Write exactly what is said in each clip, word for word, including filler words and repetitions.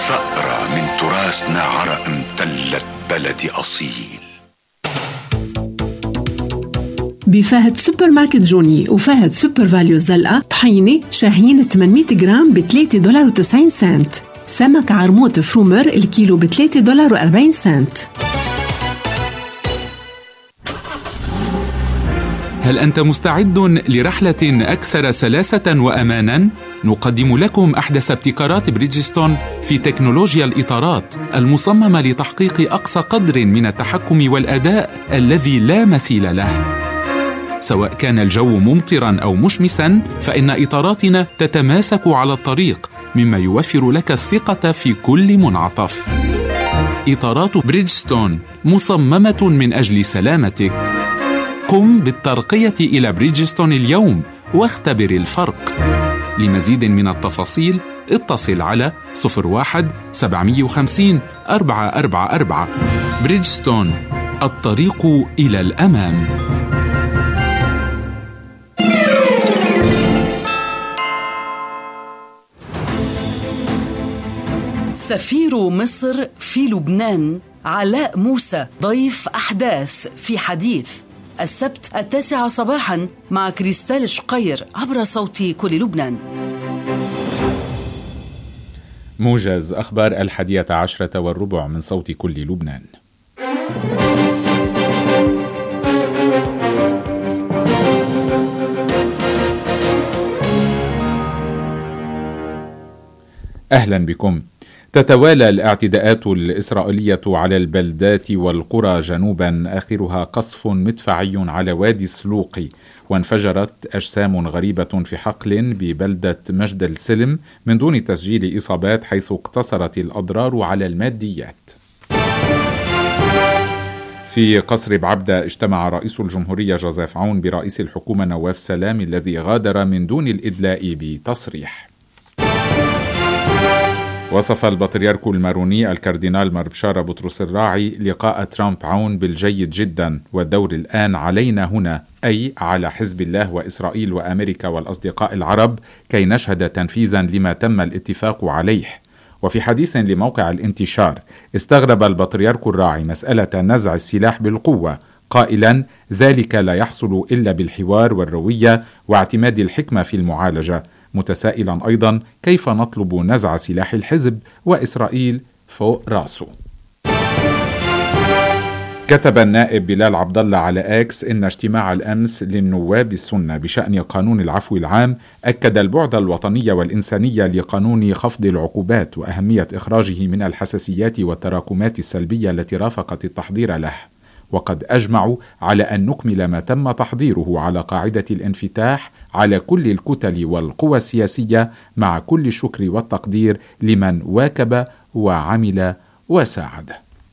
ثأرة من تراثنا عرق امتلت بلدي أصيل. بفهد سوبر ماركت جوني وفهد سوبر فاليو الزلقة طحينة شاهين ثمانمية جرام ب ثلاثة دولار وتسعين سنت. سمك عرموت فرومر الكيلو ب ثلاثة دولار وأربعين سنت. هل أنت مستعد لرحلة أكثر سلاسة وأماناً؟ نقدم لكم أحدث ابتكارات بريدجستون في تكنولوجيا الإطارات المصممة لتحقيق أقصى قدر من التحكم والأداء الذي لا مثيل له. سواء كان الجو ممطراً أو مشمساً، فإن إطاراتنا تتماسك على الطريق، مما يوفر لك الثقة في كل منعطف. إطارات بريدجستون مصممة من أجل سلامتك. قم بالترقية إلى بريدجستون اليوم واختبر الفرق. لمزيد من التفاصيل اتصل على صفر واحد سبعمية وخمسين أربعة أربعة أربعة. بريدجستون، الطريق إلى الأمام. سفير مصر في لبنان علاء موسى ضيف أحداث في حديث السبت التاسعة صباحا مع كريستال شقير عبر صوت كل لبنان. موجز أخبار الحادية عشرة والربع من صوت كل لبنان. أهلا بكم. تتوالى الاعتداءات الإسرائيلية على البلدات والقرى جنوبا، آخرها قصف مدفعي على وادي السلوقي، وانفجرت أجسام غريبة في حقل ببلدة مجد السلم من دون تسجيل إصابات، حيث اقتصرت الأضرار على الماديات. في قصر بعبدة اجتمع رئيس الجمهورية جوزيف عون برئيس الحكومة نواف سلام الذي غادر من دون الإدلاء بتصريح. وصف البطريرك الماروني الكاردينال ماربشارة بطرس الراعي لقاء ترامب عون بالجيد جدا، والدور الآن علينا هنا، أي على حزب الله وإسرائيل وأمريكا والأصدقاء العرب، كي نشهد تنفيذا لما تم الاتفاق عليه. وفي حديث لموقع الانتشار استغرب البطريرك الراعي مسألة نزع السلاح بالقوة، قائلا ذلك لا يحصل إلا بالحوار والروية واعتماد الحكمة في المعالجة، متسائلا أيضا كيف نطلب نزع سلاح الحزب وإسرائيل فوق راسه. كتب النائب بلال عبد الله على اكس إن اجتماع الأمس للنواب السنة بشأن قانون العفو العام أكد البعد الوطني والإنساني لقانون خفض العقوبات وأهمية إخراجه من الحساسيات والتراكمات السلبية التي رافقت التحضير له، وقد أجمعوا على أن نكمل ما تم تحضيره على قاعدة الانفتاح على كل الكتل والقوى السياسية، مع كل الشكر والتقدير لمن واكب وعمل وساعد.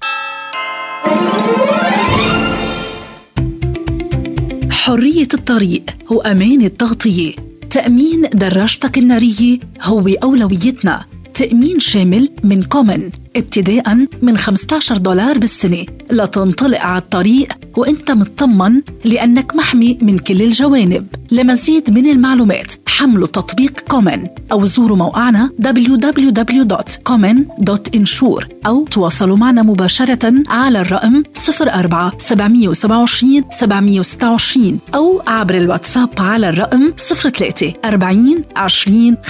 حرية الطريق هو أمان التغطية. تأمين دراجتك النارية هو أولويتنا. تأمين شامل من كومن ابتداءً من خمسة عشر دولار بالسنة لتنطلق على الطريق وانت مطمن لأنك محمي من كل الجوانب. لمزيد من المعلومات حملوا تطبيق كومن أو زوروا موقعنا دبليو دبليو دبليو دوت كومن دوت انشور أو تواصلوا معنا مباشرة على الرقم صفر أربعة سبعمية وسبعة وعشرين سبعمية وستة وعشرين أو عبر الواتساب على الرقم صفر ثلاثة أربعين عشرين